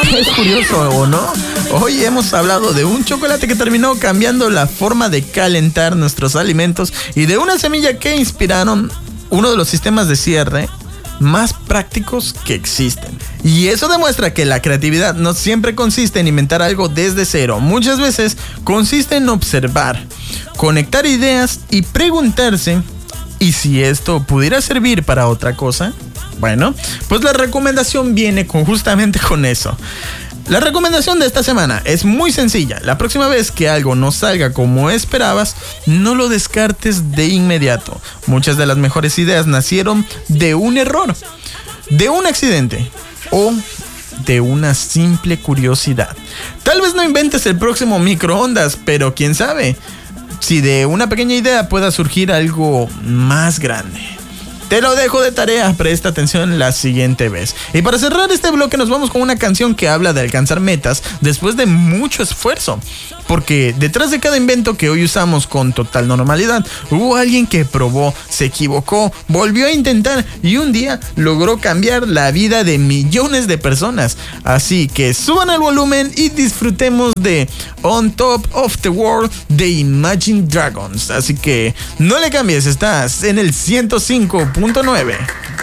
Es curioso, ¿o no? Hoy hemos hablado de un chocolate que terminó cambiando la forma de calentar nuestros alimentos y de una semilla que inspiraron uno de los sistemas de cierre más prácticos que existen. Y eso demuestra que la creatividad no siempre consiste en inventar algo desde cero. Muchas veces consiste en observar, conectar ideas y preguntarse, ¿y si esto pudiera servir para otra cosa? Bueno, pues la recomendación viene justamente con eso. La recomendación de esta semana es muy sencilla. La próxima vez que algo no salga como esperabas, no lo descartes de inmediato. Muchas de las mejores ideas nacieron de un error, de un accidente o de una simple curiosidad. Tal vez no inventes el próximo microondas, pero quién sabe si de una pequeña idea pueda surgir algo más grande. Te lo dejo de tarea, presta atención la siguiente vez. Y para cerrar este bloque nos vamos con una canción que habla de alcanzar metas después de mucho esfuerzo. Porque detrás de cada invento que hoy usamos con total normalidad, hubo alguien que probó, se equivocó, volvió a intentar y un día logró cambiar la vida de millones de personas. Así que suban el volumen y disfrutemos de On Top of the World de Imagine Dragons. Así que no le cambies, estás en el 105.9.